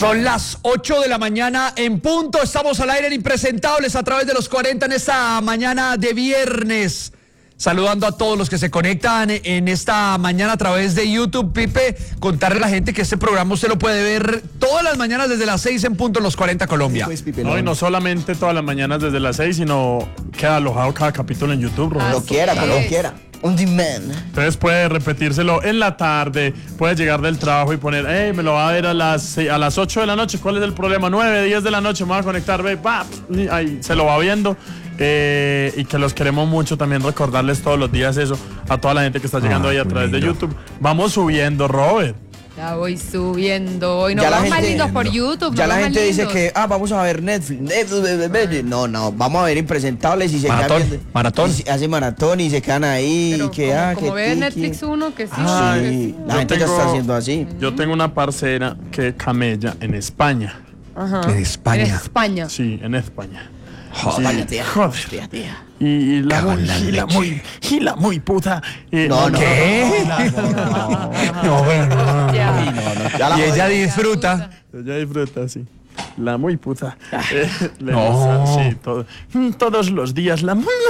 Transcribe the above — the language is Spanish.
Son las 8 de la mañana en punto. Estamos al aire en Impresentables a través de los 40 en esta mañana de viernes. Saludando a todos los que se conectan en esta mañana a través de YouTube. Pipe, contarle a la gente que este programa usted lo puede ver todas las mañanas desde las 6 en punto en los 40 Colombia. Pues, Pipe, no, y no solamente todas las mañanas desde las 6, sino queda alojado cada capítulo en YouTube. Lo quiera, cuando quiera. On demand. Entonces puede repetírselo en la tarde, puede llegar del trabajo y poner, me lo va a ver a las 8 de la noche, ¿cuál es el problema? 9, 10 de la noche, me voy a conectar, ahí se lo va viendo. Y que los queremos mucho, también recordarles todos los días eso a toda la gente que está llegando ahí a través de YouTube. Vamos subiendo, Robert. Ya voy subiendo. Hoy nos vamos más lindos por YouTube. Ya la gente dice que vamos a ver Netflix. No, vamos a ver Impresentables y se maratón. Hace maratón y se quedan ahí. Pero que, como ve Netflix uno, que sí. Sí, la gente ya está haciendo así. Yo tengo una parcera que camella en España. Ajá. ¿En España? En España. Sí, en España. Joder, tía. Joder. Y la muy puta. No. ¿Qué? No, bueno, no. Ya Y ella disfruta. Ella disfruta, sí. La muy puta. No. Sí, todos los días la